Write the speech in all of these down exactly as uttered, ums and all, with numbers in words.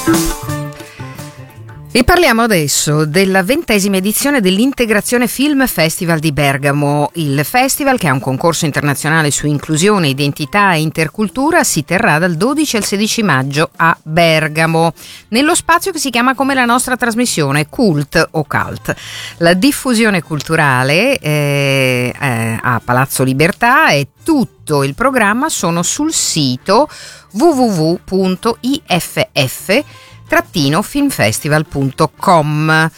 E parliamo adesso della ventesima edizione dell'Integrazione Film Festival di Bergamo. Il festival, che ha un concorso internazionale su inclusione, identità e intercultura, si terrà dal dodici al sedici maggio a Bergamo, nello spazio che si chiama come la nostra trasmissione, Cult o Cult. La diffusione culturale eh, eh, a Palazzo Libertà e tutto il programma sono sul sito w w w punto i f f trattino filmfestival punto com.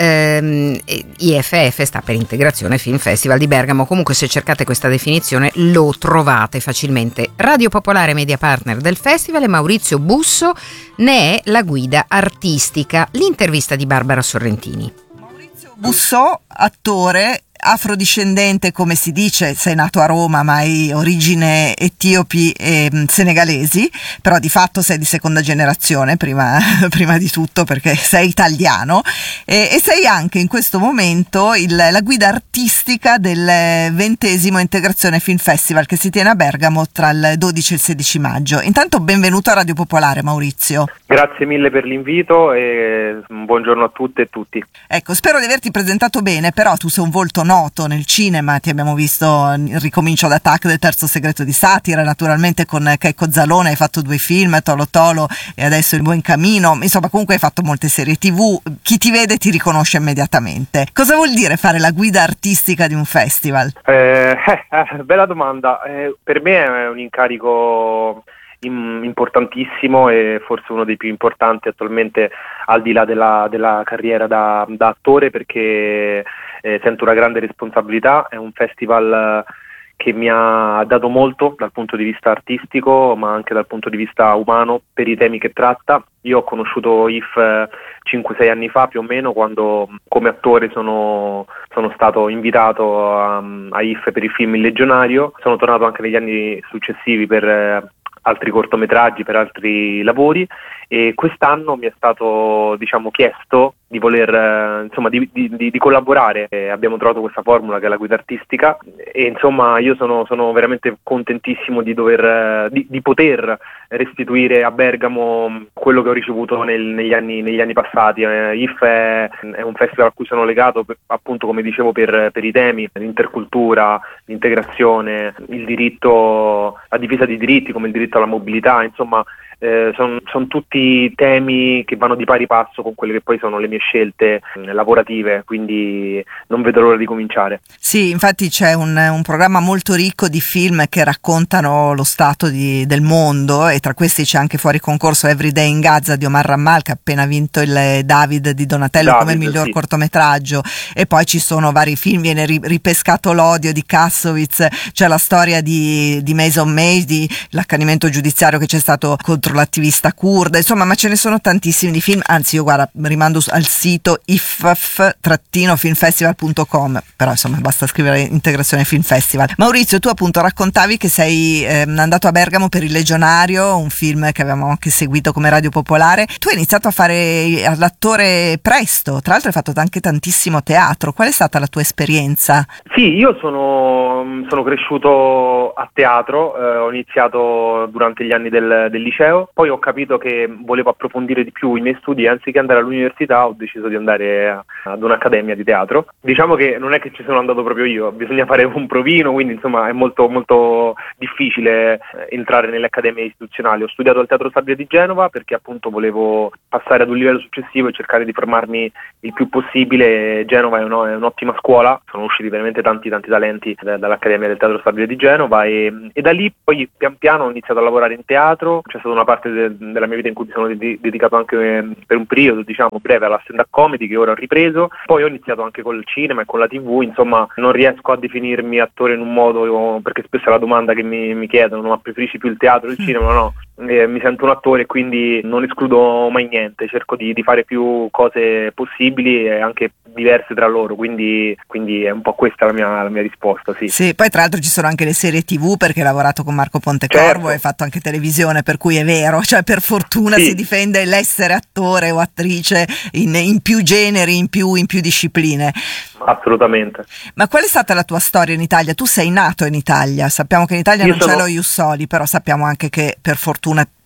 ehm, I F F sta per Integrazione Film Festival di Bergamo. Comunque, se cercate questa definizione lo trovate facilmente. Radio Popolare, media partner del festival, e Maurizio Busso ne è la guida artistica. L'intervista di Barbara Sorrentini. Maurizio Busso, attore afrodiscendente, come si dice, sei nato a Roma ma hai origine etiopi e mh, senegalesi, però di fatto sei di seconda generazione prima, prima di tutto, perché sei italiano, e, e sei anche in questo momento il, la guida artistica del ventesimo Integrazione Film Festival che si tiene a Bergamo tra il dodici e il sedici maggio. Intanto benvenuto a Radio Popolare, Maurizio. Grazie mille per l'invito e un buongiorno a tutte e tutti. Ecco, spero di averti presentato bene, però tu sei un volto noto nel cinema, ti abbiamo visto in Ricomincio da Tac del Terzo Segreto di Satira, naturalmente con Checco Zalone hai fatto due film, Tolo Tolo e adesso Il Buon Camino, insomma comunque hai fatto molte serie tv, chi ti vede ti riconosce immediatamente. Cosa vuol dire fare la guida artistica di un festival? Eh, eh, bella domanda, eh, per me è un incarico importantissimo e forse uno dei più importanti attualmente, al di là della, della carriera da, da attore, perché eh, sento una grande responsabilità. È un festival che mi ha dato molto dal punto di vista artistico, ma anche dal punto di vista umano, per i temi che tratta. Io ho conosciuto I F cinque sei anni fa più o meno, quando come attore sono, sono stato invitato a, a I F per il film Il Legionario. Sono tornato anche negli anni successivi per eh, altri cortometraggi, per altri lavori, e quest'anno mi è stato, diciamo, chiesto di voler eh, insomma di, di, di collaborare. E abbiamo trovato questa formula che è la guida artistica, e insomma io sono, sono veramente contentissimo di dover di, di poter restituire a Bergamo quello che ho ricevuto nel, negli anni negli anni passati. eh, I F è, è un festival a cui sono legato per, appunto, come dicevo, per, per i temi: l'intercultura, l'integrazione, il diritto, la difesa di diritti come il diritto alla mobilità. Insomma, Eh, sono son tutti temi che vanno di pari passo con quelle che poi sono le mie scelte eh, lavorative, quindi non vedo l'ora di cominciare. Sì, infatti c'è un, un programma molto ricco di film che raccontano lo stato di, del mondo, e tra questi c'è anche fuori concorso Every Day in Gaza di Omar Rammal, che ha appena vinto il David di Donatello David, come il miglior sì. cortometraggio, e poi ci sono vari film. Viene ripescato L'odio di Kassovitz, c'è la storia di, di Mason May, di l'accanimento giudiziario che c'è stato contro l'attivista curda, insomma, ma ce ne sono tantissimi di film. Anzi, io guarda, rimando al sito i f f trattino filmfestival punto com, però insomma basta scrivere Integrazione Film Festival. Maurizio, tu appunto raccontavi che sei eh, andato a Bergamo per Il Legionario, un film che avevamo anche seguito come Radio Popolare. Tu hai iniziato a fare l'attore presto, tra l'altro hai fatto anche tantissimo teatro. Qual è stata la tua esperienza? Sì, io sono, sono cresciuto a teatro, eh, ho iniziato durante gli anni del, del liceo. Poi ho capito che volevo approfondire di più i miei studi, e anziché andare all'università ho deciso di andare ad un'accademia di teatro. Diciamo che non è che ci sono andato proprio io, bisogna fare un provino, quindi insomma è molto molto difficile entrare nelle accademie istituzionali. Ho studiato al Teatro Stabile di Genova perché appunto volevo passare ad un livello successivo e cercare di formarmi il più possibile. Genova è, uno, è un'ottima scuola, sono usciti veramente tanti tanti talenti dall'Accademia del Teatro Stabile di Genova, e, e da lì poi pian piano ho iniziato a lavorare in teatro. C'è stata una parte de- della mia vita in cui mi sono de- dedicato anche eh, per un periodo, diciamo, breve, alla stand-up comedy, che ora ho ripreso. Poi ho iniziato anche col cinema e con la tivù. Insomma, non riesco a definirmi attore in un modo, perché spesso è la domanda che mi, mi chiedono: ma preferisci più il teatro o il cinema? No, eh, mi sento un attore e quindi non escludo mai niente, cerco di, di fare più cose possibili e anche diverse tra loro, quindi, quindi è un po' questa la mia, la mia risposta. Sì. Sì, poi tra l'altro ci sono anche le serie tivù, perché hai lavorato con Marco Pontecorvo, certo. Hai fatto anche televisione, per cui è vero, cioè per fortuna sì. Si difende l'essere attore o attrice in, in più generi, in più, in più discipline. Assolutamente. Ma qual è stata la tua storia in Italia? Tu sei nato in Italia, sappiamo che in Italia Io non sono... c'è lo Ius Soli, però sappiamo anche che per fortuna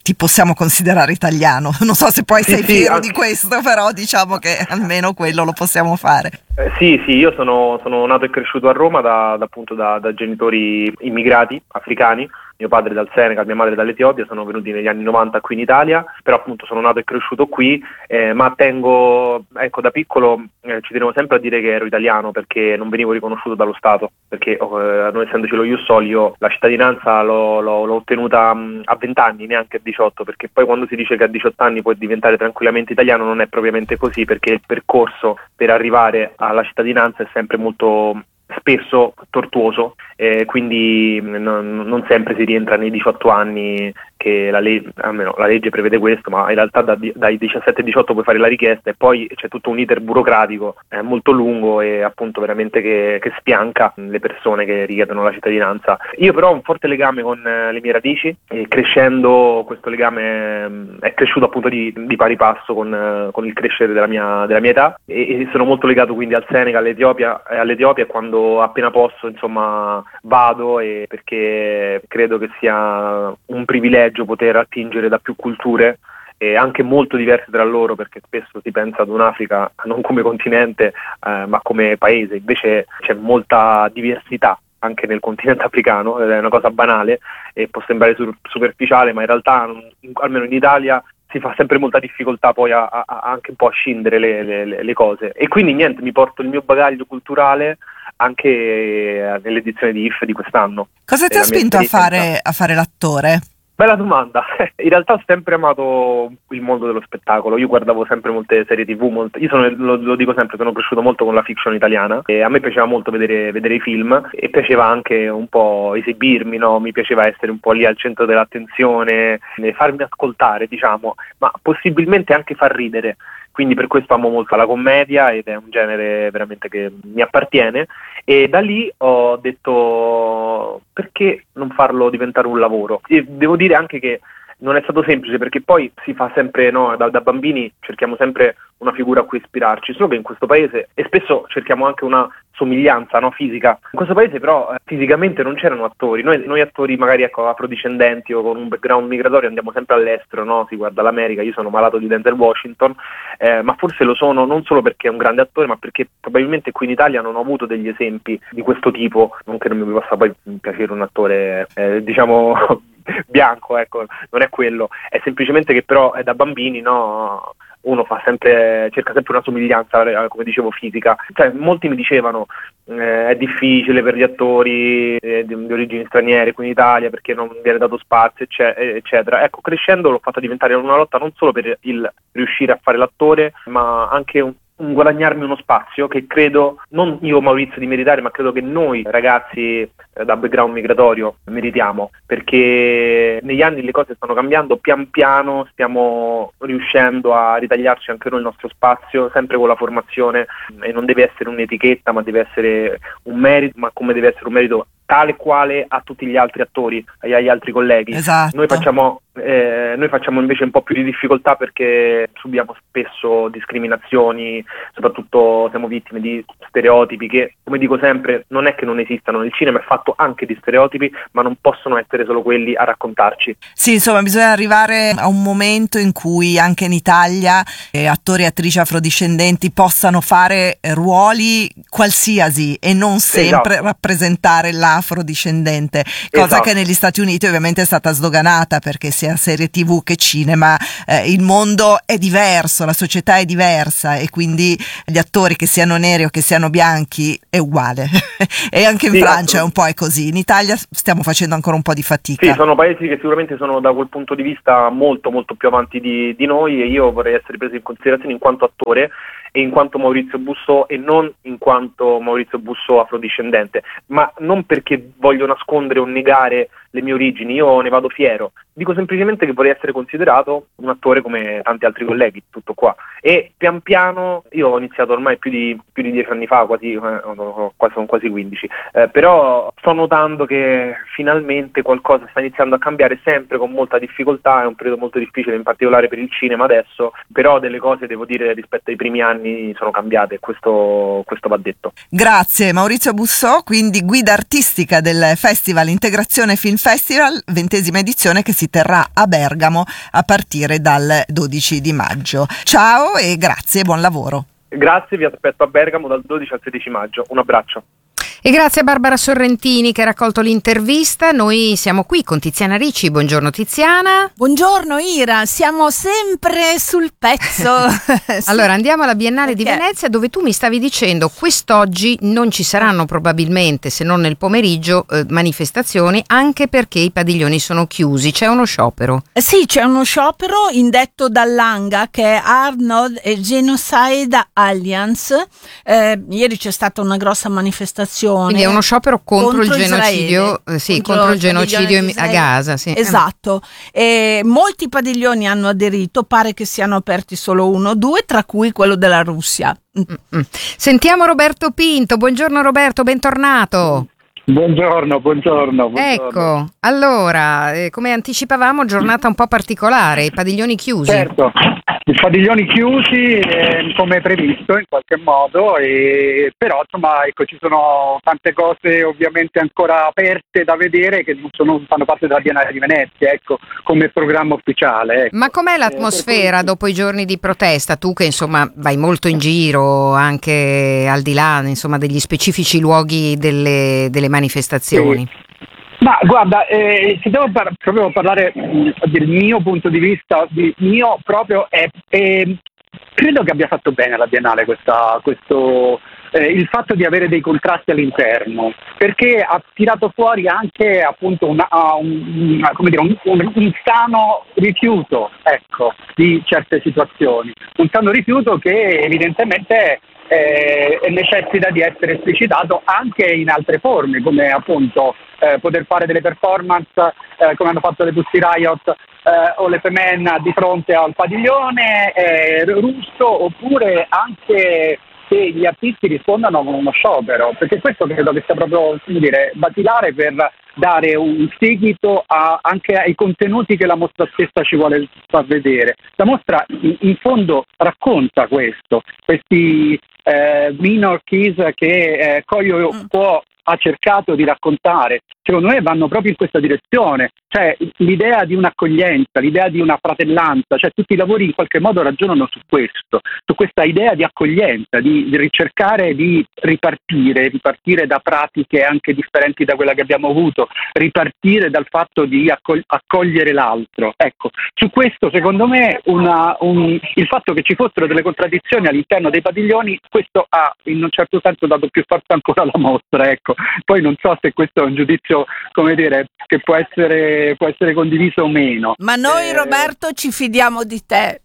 ti possiamo considerare italiano. Non so se poi sì, sei sì, fiero anche... di questo, però diciamo che almeno quello lo possiamo fare. Eh, sì, sì, io sono, sono nato e cresciuto a Roma da, da, appunto da, da genitori immigrati africani. Mio padre dal Senegal, mia madre dall'Etiopia, sono venuti negli anni novanta qui in Italia, però appunto sono nato e cresciuto qui, eh, ma tengo, ecco, da piccolo eh, ci tenevo sempre a dire che ero italiano perché non venivo riconosciuto dallo Stato, perché eh, non essendoci lo Ius Soli, io la cittadinanza l'ho, l'ho, l'ho ottenuta mh, a venti anni, neanche a diciotto, perché poi quando si dice che a diciotto anni puoi diventare tranquillamente italiano non è propriamente così, perché il percorso per arrivare alla cittadinanza è sempre molto... spesso tortuoso, eh, quindi non, non sempre si rientra nei diciotto anni che la, le- almeno la legge prevede questo, ma in realtà da, dai diciassette diciotto puoi fare la richiesta e poi c'è tutto un iter burocratico eh, molto lungo e appunto veramente che, che spianca le persone che richiedono la cittadinanza. Io però ho un forte legame con eh, le mie radici e crescendo questo legame mh, è cresciuto appunto di, di pari passo con, eh, con il crescere della mia, della mia età e, e sono molto legato quindi al Senegal, all'Etiopia, eh, all'Etiopia quando appena posso insomma vado e perché credo che sia un privilegio poter attingere da più culture e anche molto diverse tra loro, perché spesso si pensa ad un'Africa non come continente eh, ma come paese, invece c'è molta diversità anche nel continente africano, è una cosa banale e può sembrare su- superficiale, ma in realtà in, almeno in Italia si fa sempre molta difficoltà poi a, a, a anche un po' a scindere le, le, le cose e quindi niente, mi porto il mio bagaglio culturale anche nell'edizione di I F di quest'anno. Cosa ti ha spinto a fare, a fare l'attore? Bella domanda. In realtà ho sempre amato il mondo dello spettacolo. Io guardavo sempre molte serie tivù, molte... io sono, lo, lo dico sempre, sono cresciuto molto con la fiction italiana e a me piaceva molto vedere, vedere i film e piaceva anche un po' esibirmi, no? Mi piaceva essere un po' lì al centro dell'attenzione, farmi ascoltare, diciamo, ma possibilmente anche far ridere. Quindi per questo amo molto la commedia ed è un genere veramente che mi appartiene e da lì ho detto perché non farlo diventare un lavoro. E devo dire anche che non è stato semplice perché poi si fa sempre, no, da, da bambini cerchiamo sempre una figura a cui ispirarci, solo che in questo paese, e spesso cerchiamo anche una somiglianza, no, fisica, in questo paese però eh, fisicamente non c'erano attori, noi, noi attori magari ecco afrodiscendenti o con un background migratorio andiamo sempre all'estero, no? Si guarda l'America, io sono malato di Denzel Washington, eh, ma forse lo sono non solo perché è un grande attore, ma perché probabilmente qui in Italia non ho avuto degli esempi di questo tipo, non che non mi possa poi piacere un attore, eh, diciamo... bianco, ecco, non è quello, è semplicemente che però è da bambini, no, uno fa sempre, cerca sempre una somiglianza, come dicevo, fisica, cioè molti mi dicevano eh, è difficile per gli attori eh, di, di origini straniere qui in Italia perché non viene dato spazio, eccetera. Ecco, crescendo l'ho fatta diventare una lotta non solo per il riuscire a fare l'attore, ma anche un Un guadagnarmi uno spazio che credo, non io Maurizio di meritare, ma credo che noi ragazzi eh, da background migratorio meritiamo, perché negli anni le cose stanno cambiando, pian piano stiamo riuscendo a ritagliarci anche noi il nostro spazio, sempre con la formazione, e non deve essere un'etichetta, ma deve essere un merito, ma come deve essere un merito tale quale a tutti gli altri attori e agli altri colleghi. Esatto. Noi facciamo eh, noi facciamo invece un po' più di difficoltà perché subiamo spesso discriminazioni, soprattutto siamo vittime di stereotipi che, come dico sempre, non è che non esistano, il cinema è fatto anche di stereotipi, ma non possono essere solo quelli a raccontarci. Sì, insomma, bisogna arrivare a un momento in cui anche in Italia eh, attori e attrici afrodiscendenti possano fare eh, ruoli qualsiasi e non sempre esatto. rappresentare l'afrodiscendente, cosa esatto. che negli Stati Uniti ovviamente è stata sdoganata perché sia serie tivù che cinema eh, il mondo è diverso, la società è diversa e quindi gli attori che siano neri o che siano bianchi è uguale e anche in sì, Francia è un po' è così, in Italia stiamo facendo ancora un po' di fatica. Sì, sono paesi che sicuramente sono da quel punto di vista molto molto più avanti di, di noi e io vorrei essere preso in considerazione in quanto attore e in quanto Maurizio Busso e non in quanto Maurizio Busso afrodiscendente, ma non perché voglio nascondere o negare le mie origini, io ne vado fiero, dico semplicemente che vorrei essere considerato un attore come tanti altri colleghi, tutto qua. E pian piano, io ho iniziato ormai più di più di dieci anni fa, quasi, eh, quasi sono quasi quindici, eh, però sto notando che finalmente qualcosa sta iniziando a cambiare, sempre con molta difficoltà, è un periodo molto difficile in particolare per il cinema adesso, però delle cose devo dire rispetto ai primi anni sono cambiate, questo, questo va detto. Grazie Maurizio Busso, quindi guida artistica del Festival Integrazione Film Festival, ventesima edizione che si terrà a Bergamo a partire dal dodici di maggio. Ciao e grazie, buon lavoro. Grazie, vi aspetto a Bergamo dal dodici al sedici maggio. Un abbraccio. E grazie a Barbara Sorrentini che ha raccolto l'intervista. Noi siamo qui con Tiziana Ricci. Buongiorno Tiziana. Buongiorno Ira, siamo sempre sul pezzo. Allora andiamo alla Biennale Perché? di Venezia, dove tu mi stavi dicendo quest'oggi non ci saranno probabilmente, se non nel pomeriggio, eh, manifestazioni, anche perché i padiglioni sono chiusi. C'è uno sciopero. Eh Sì, c'è uno sciopero indetto dall'A N G A, che è Arnold Genocide Alliance. Eh, ieri c'è stata una grossa manifestazione. Quindi è uno sciopero contro, contro il genocidio, Israele, eh, sì, contro contro il il genocidio padiglione di a Israele. Gaza. Sì. Esatto. E molti padiglioni hanno aderito, pare che siano aperti solo uno o due, tra cui quello della Russia. Mm-mm. Sentiamo Roberto Pinto. Buongiorno Roberto, bentornato. Buongiorno, buongiorno, buongiorno. Ecco, allora, eh, come anticipavamo, giornata un po' particolare, i padiglioni chiusi. Certo, i padiglioni chiusi eh, come previsto in qualche modo, e, però insomma ecco, ci sono tante cose ovviamente ancora aperte da vedere che non, sono, non fanno parte della Biennale di Venezia, ecco, come programma ufficiale. Ecco. Ma com'è l'atmosfera eh, dopo i giorni di protesta? Tu che insomma vai molto in giro, anche al di là insomma degli specifici luoghi delle, delle manifestazioni. Sì. Ma guarda, eh, se devo par- proprio parlare mh, del mio punto di vista, di mio proprio è, è credo che abbia fatto bene la Biennale questa, questo eh, il fatto di avere dei contrasti all'interno, perché ha tirato fuori anche appunto una, un, una, come dire, un, un, un sano rifiuto, ecco, di certe situazioni, un sano rifiuto che evidentemente Eh, necessita di essere esplicitato anche in altre forme, come appunto eh, poter fare delle performance eh, come hanno fatto le Pussy Riot eh, o le Femen di fronte al padiglione eh, russo, oppure anche che gli artisti rispondano con uno sciopero, perché questo credo che sia proprio, come dire, basilare per dare un seguito a, anche ai contenuti che la mostra stessa ci vuole far vedere. La mostra in, in fondo racconta questo, questi eh, minor keys che eh, Koyo può ha cercato di raccontare, secondo me vanno proprio in questa direzione, cioè l'idea di un'accoglienza, l'idea di una fratellanza, cioè tutti i lavori in qualche modo ragionano su questo, su questa idea di accoglienza, di, di ricercare di ripartire, ripartire da pratiche anche differenti da quella che abbiamo avuto, ripartire dal fatto di accog- accogliere l'altro. Ecco, su questo secondo me una, un, il fatto che ci fossero delle contraddizioni all'interno dei padiglioni, questo ha in un certo senso dato più forza ancora alla mostra, ecco. Poi non so se questo è un giudizio, come dire, che può essere, può essere condiviso o meno. Ma noi eh... Roberto ci fidiamo di te.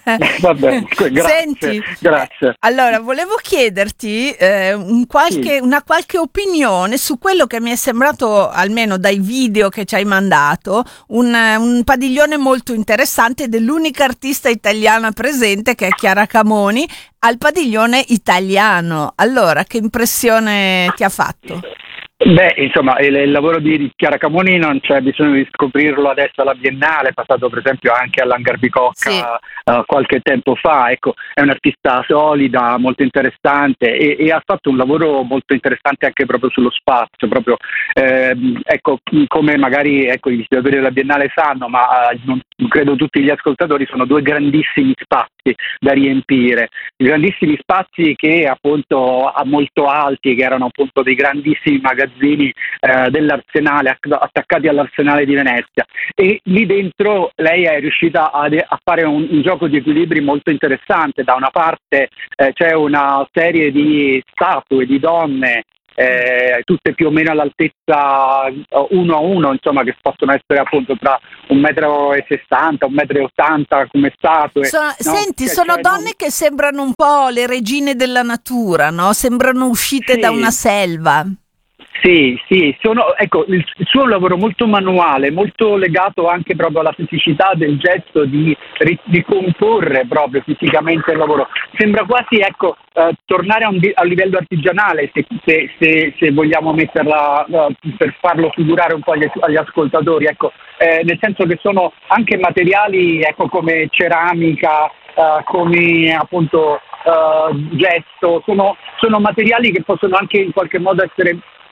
Vabbè, grazie, Senti, grazie. Allora volevo chiederti eh, un qualche, Sì. una qualche opinione su quello che mi è sembrato, almeno dai video che ci hai mandato, un, un padiglione molto interessante dell'unica artista italiana presente, che è Chiara Camoni, al padiglione italiano. Allora, che impressione ti ha fatto? Beh, insomma, il, il lavoro di Chiara Camoni non c'è bisogno di scoprirlo adesso alla Biennale, è passato per esempio anche all'Hangar Bicocca Sì. uh, qualche tempo fa, ecco, è un'artista solida, molto interessante e, e ha fatto un lavoro molto interessante anche proprio sullo spazio, proprio, ehm, ecco, come magari ecco, i visitatori della Biennale sanno, ma uh, non credo tutti gli ascoltatori, sono due grandissimi spazi da riempire, grandissimi spazi che appunto molto alti, che erano appunto dei grandissimi magazzini eh, dell'Arsenale, attaccati all'Arsenale di Venezia, e lì dentro lei è riuscita a, de- a fare un, un gioco di equilibri molto interessante. Da una parte eh, c'è una serie di statue di donne Eh, tutte più o meno all'altezza uno a uno, insomma, che possono essere appunto tra un metro e sessanta, un metro e ottanta come statue. Sono, no? Senti, Cioè, sono cioè, donne non... che sembrano un po' le regine della natura, no? Sembrano uscite Sì. da una selva. Sì, sì, sono, ecco, il, il suo è un lavoro molto manuale, molto legato anche proprio alla fisicità del gesto di, di comporre proprio fisicamente il lavoro. Sembra quasi, ecco, eh, tornare a un, a un livello artigianale, se, se, se, se vogliamo metterla, uh, per farlo figurare un po' agli, agli ascoltatori, ecco, eh, nel senso che sono anche materiali, ecco, come ceramica, uh, come appunto uh, gesso, sono, sono materiali che possono anche in qualche modo essere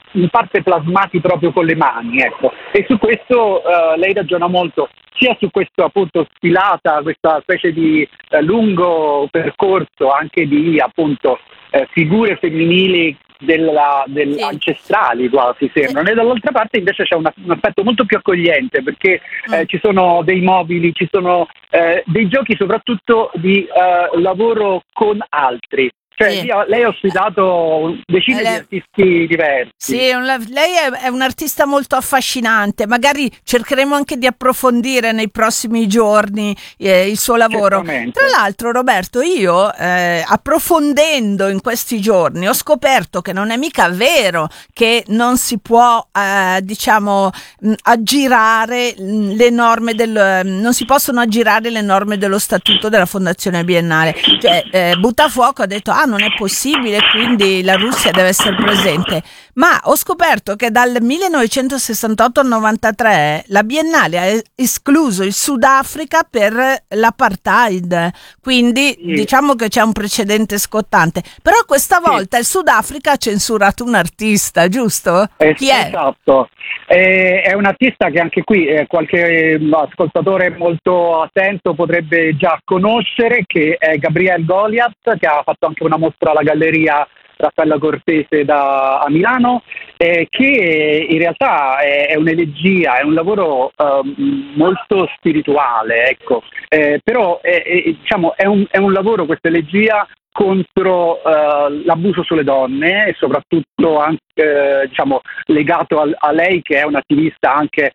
in parte plasmati proprio con le mani, ecco. E su questo uh, lei ragiona molto, sia su questo appunto sfilata, questa specie di uh, lungo percorso anche di appunto uh, figure femminili della, del, sì. ancestrali quasi sembrano, e dall'altra parte invece c'è una, un aspetto molto più accogliente, perché mm. eh, ci sono dei mobili, ci sono eh, dei giochi soprattutto di eh, lavoro con altri. Cioè, sì. io, lei ha ospitato decine lei, di artisti diversi. Sì, un, lei è, è un artista molto affascinante. Magari cercheremo anche di approfondire nei prossimi giorni eh, il suo lavoro. Tra l'altro, Roberto, io eh, approfondendo in questi giorni ho scoperto che non è mica vero che non si può, eh, diciamo, mh, aggirare le norme del, non si possono aggirare le norme dello statuto della Fondazione Biennale. Cioè, eh, Buttafuoco ha detto: ah, non è possibile, quindi la Russia deve essere presente. Ma ho scoperto che dal millenovecentosessantotto al novantatré la Biennale ha escluso il Sudafrica per l'apartheid, quindi sì. diciamo che c'è un precedente scottante. Però questa volta sì. il Sudafrica ha censurato un artista, giusto? Eh, Chi è? Esatto, eh, è un artista che anche qui eh, qualche ascoltatore molto attento potrebbe già conoscere, che è Gabriel Goliath, che ha fatto anche una mostra alla Galleria Raffaella Cortese da, a Milano, eh, che in realtà è, è un'elegia, è un lavoro eh, molto spirituale, ecco, eh, però è, è, diciamo, è, un, è un lavoro, questa elegia, contro eh, l'abuso sulle donne, e soprattutto anche eh, diciamo legato a, a lei, che è un'attivista anche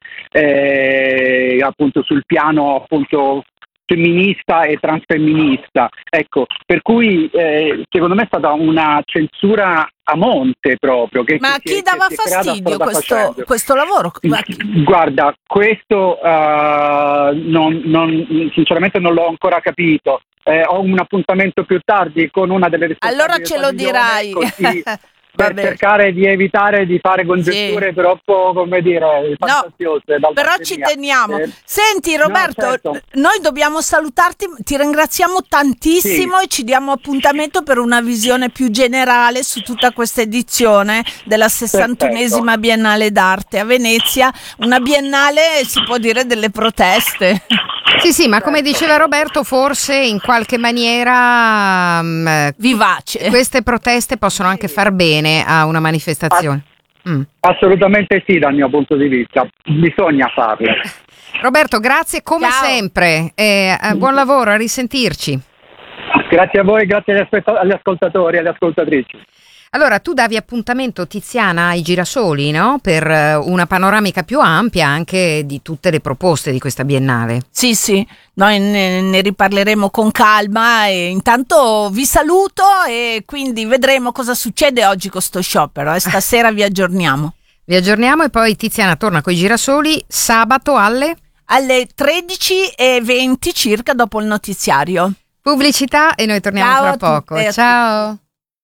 eh, appunto sul piano appunto femminista e transfemminista, ecco, per cui eh, secondo me è stata una censura a monte proprio. Che, Ma che, chi dava che fastidio questo, questo lavoro? Guarda, questo uh, non, non, sinceramente non l'ho ancora capito. Eh, ho un appuntamento più tardi con una delle responsabili. Allora ce lo dirai. Così, per cercare di evitare di fare congetture sì. troppo, come dire, fantasiose. No, però ci teniamo. Eh, Senti Roberto, no, certo. noi dobbiamo salutarti, ti ringraziamo tantissimo sì. e ci diamo appuntamento per una visione più generale su tutta questa edizione della sessantunesima Perfetto. Biennale d'Arte a Venezia, una biennale si può dire delle proteste. Sì, sì, ma come diceva Roberto, forse in qualche maniera um, vivace. Queste proteste possono anche far bene a una manifestazione. Mm. Assolutamente sì, dal mio punto di vista. Bisogna farlo. Roberto, grazie come Ciao. sempre. Eh, eh, buon lavoro, a risentirci. Grazie a voi, grazie agli, aspetta- agli ascoltatori e alle ascoltatrici. Allora, tu davi appuntamento, Tiziana, ai Girasoli, no? Per una panoramica più ampia anche di tutte le proposte di questa Biennale. Sì, sì, noi ne, ne riparleremo con calma e intanto vi saluto e quindi vedremo cosa succede oggi con sto sciopero e stasera vi aggiorniamo. Vi aggiorniamo e poi Tiziana torna con i Girasoli sabato alle? Alle tredici e venti circa dopo il notiziario. Pubblicità e noi torniamo Ciao fra poco. Tutte, Ciao!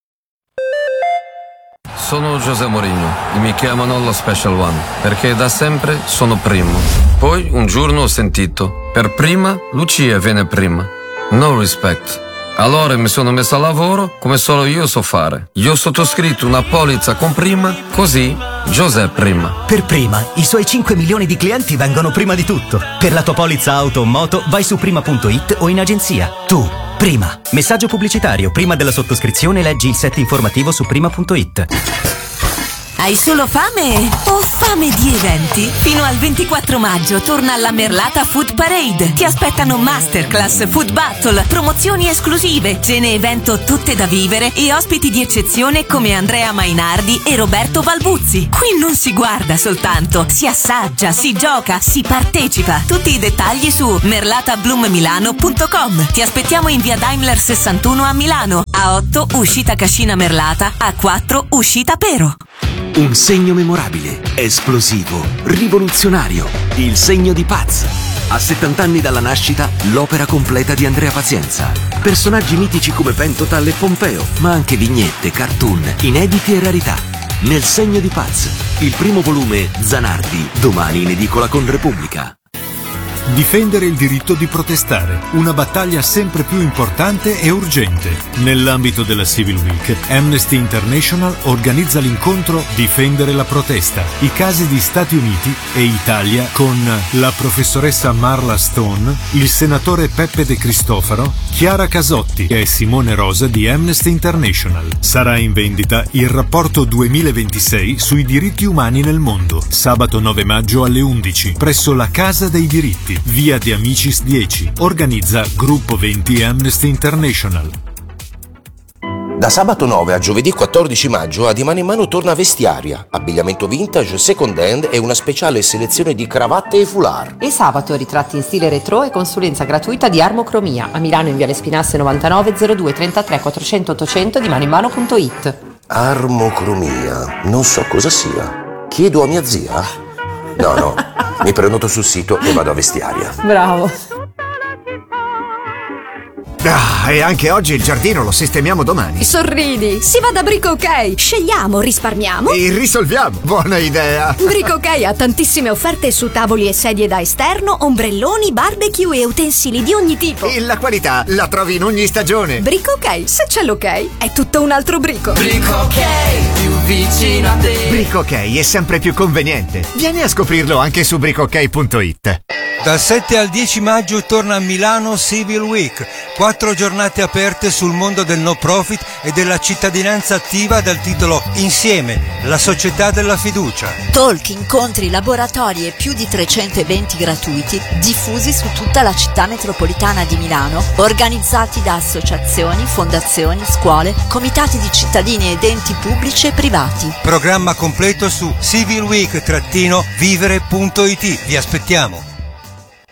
Sono José Mourinho e mi chiamano lo Special One perché da sempre sono primo. Poi un giorno ho sentito: per prima Lucia viene prima. No respect. Allora mi sono messo a lavoro come solo io so fare. Io ho sottoscritto una polizza con Prima, così José prima. Per Prima, i suoi cinque milioni di clienti vengono prima di tutto. Per la tua polizza auto o moto vai su prima punto it o in agenzia. Tu, Prima. Messaggio pubblicitario. Prima della sottoscrizione leggi il set informativo su prima punto it. Hai solo fame o fame di eventi? Fino al ventiquattro maggio torna alla Merlata Food Parade. Ti aspettano masterclass, food battle, promozioni esclusive, cene evento tutte da vivere e ospiti di eccezione come Andrea Mainardi e Roberto Balbuzzi. Qui non si guarda soltanto, si assaggia, si gioca, si partecipa. Tutti i dettagli su merlata bloom milano punto com. Ti aspettiamo in via Daimler sessantuno a Milano, a otto uscita Cascina Merlata, a quattro uscita Pero. Un segno memorabile, esplosivo, rivoluzionario. Il segno di Paz. A settanta anni dalla nascita, l'opera completa di Andrea Pazienza. Personaggi mitici come Pentotal e Pompeo, ma anche vignette, cartoon, inediti e rarità. Nel segno di Paz. Il primo volume, Zanardi, domani in edicola con Repubblica. Difendere il diritto di protestare, una battaglia sempre più importante e urgente. Nell'ambito della Civil Week, Amnesty International organizza l'incontro Difendere la protesta, i casi di Stati Uniti e Italia con la professoressa Marla Stone, il senatore Peppe De Cristofaro, Chiara Casotti e Simone Rosa di Amnesty International. Sarà in vendita il rapporto duemilaventisei sui diritti umani nel mondo, sabato nove maggio alle undici, presso la Casa dei Diritti, via De Amicis dieci. Organizza Gruppo venti Amnesty International. Da sabato nove a giovedì quattordici maggio a Di Mano in Mano torna Vestiaria, abbigliamento vintage, second hand e una speciale selezione di cravatte e foulard. E sabato ritratti in stile retro e consulenza gratuita di Armocromia a Milano in Viale Spinasse novantanove zero due trentatré quattrocento ottocento di mano in mano punto it. Armocromia, non so cosa sia. Chiedo a mia zia? No, no, mi prenoto sul sito e vado a Vestiaria. Bravo. Ah, e anche oggi il giardino lo sistemiamo domani. Sorridi, si va da Brico Ok. Scegliamo, risparmiamo e risolviamo. Buona idea. Brico Ok ha tantissime offerte su tavoli e sedie da esterno, ombrelloni, barbecue e utensili di ogni tipo. E la qualità la trovi in ogni stagione. Brico Ok, se c'è l'ok, è tutto un altro brico. Brico Ok, più vicino a te. Brico Ok è sempre più conveniente. Vieni a scoprirlo anche su brico ok punto it. Dal sette al dieci maggio torna a Milano Civil Week, quattro giornate aperte sul mondo del no profit e della cittadinanza attiva dal titolo Insieme, la società della fiducia. Talk, incontri, laboratori e più di trecento eventi gratuiti diffusi su tutta la città metropolitana di Milano, organizzati da associazioni, fondazioni, scuole, comitati di cittadini ed enti pubblici e privati. Programma completo su civilweek vivere punto it. Vi aspettiamo.